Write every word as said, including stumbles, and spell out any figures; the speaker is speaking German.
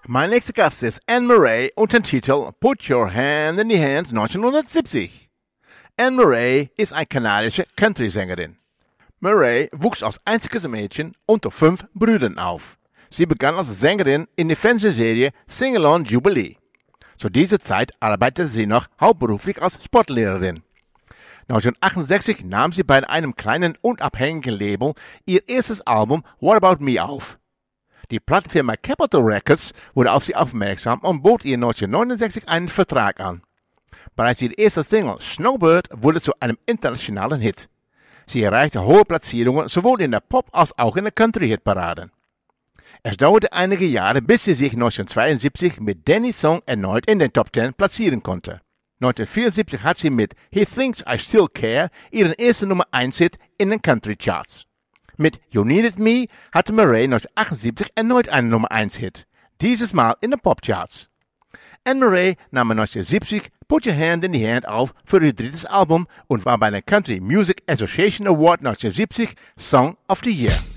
Mein nächster Gast ist Anne Murray und den Titel Put Your Hand in the Hand neunzehnhundertsiebzig. Anne Murray ist eine kanadische Country-Sängerin. Murray wuchs als einziges Mädchen unter fünf Brüdern auf. Sie begann als Sängerin in der Fernsehserie Sing-Along Jubilee. Zu dieser Zeit arbeitete sie noch hauptberuflich als Sportlehrerin. neunzehnhundertachtundsechzig nahm sie bei einem kleinen unabhängigen Label ihr erstes Album What About Me auf. Die Plattenfirma Capitol Records wurde auf sie aufmerksam und bot ihr neunzehnhundertneunundsechzig einen Vertrag an. Bereits ihre erste Single Snowbird wurde zu einem internationalen Hit. Sie erreichte hohe Platzierungen sowohl in der Pop- als auch in der Country-Hitparade. Es dauerte einige Jahre, bis sie sich neunzehnhundertzweiundsiebzig mit Danny's Song erneut in den Top Ten platzieren konnte. neunzehnhundertvierundsiebzig hat sie mit He Thinks I Still Care ihren ersten Nummer eins Hit in den Country Charts. Mit You Needed Me hatte Murray neunzehnhundertachtundsiebzig erneut einen Nummer eins Hit, dieses Mal in den Popcharts. Anne Murray nahm neunzehnhundertsiebzig Put Your Hand in the Hand auf für ihr drittes Album und war bei der Country Music Association Award neunzehnhundertsiebzig Song of the Year.